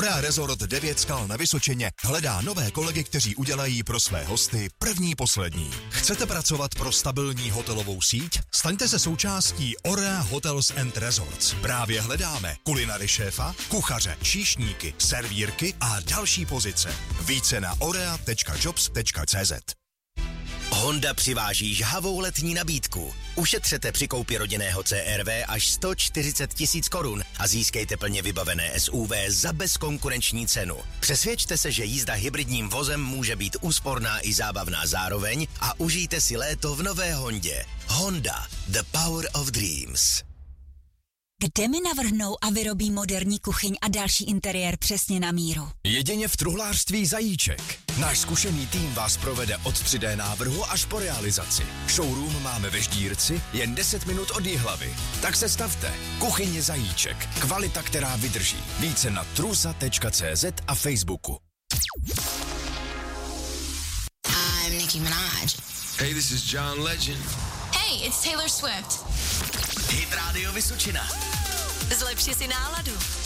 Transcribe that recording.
Orea Resort 9 skal na Vysočině hledá nové kolegy, kteří udělají pro své hosty první poslední. Chcete pracovat pro stabilní hotelovou síť? Staňte se součástí Orea Hotels and Resorts. Právě hledáme kulinary šéfa, kuchaře, číšníky, servírky a další pozice. Více na orea.jobs.cz. Honda přiváží žhavou letní nabídku. Ušetřete při koupi rodinného CR-V až 140 000 korun a získejte plně vybavené SUV za bezkonkurenční cenu. Přesvědčte se, že jízda hybridním vozem může být úsporná i zábavná zároveň a užijte si léto v nové Hondě. Honda, the power of dreams. Kde mi navrhnou a vyrobí moderní kuchyň a další interiér přesně na míru? Jedině v truhlářství Zajíček. Náš zkušený tým vás provede od 3D návrhu až po realizaci. Showroom máme ve Ždírci, jen 10 minut od Jihlavy. Tak se stavte. Kuchyně Zajíček. Kvalita, která vydrží. Více na trusa.cz a Facebooku. I'm Nicki Minaj. Hey, this is John Legend. Hey, it's Taylor Swift. Hit Radio Vysočina. Zlepši si náladu.